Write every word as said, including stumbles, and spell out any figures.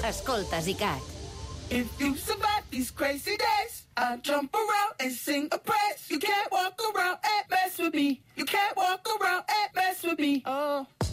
Escoltes ICAT. If you survive these crazy days, I'll jump around and sing a praise. You can't walk around and mess with me. You can't walk around and mess with me. Oh.